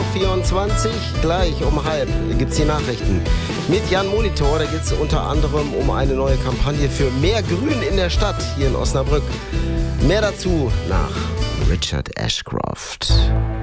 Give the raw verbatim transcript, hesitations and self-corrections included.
vierundzwanzig. Gleich um halb gibt's die Nachrichten. Mit Jan Molitor, da geht es unter anderem um eine neue Kampagne für mehr Grün in der Stadt hier in Osnabrück. Mehr dazu nach Richard Ashcroft.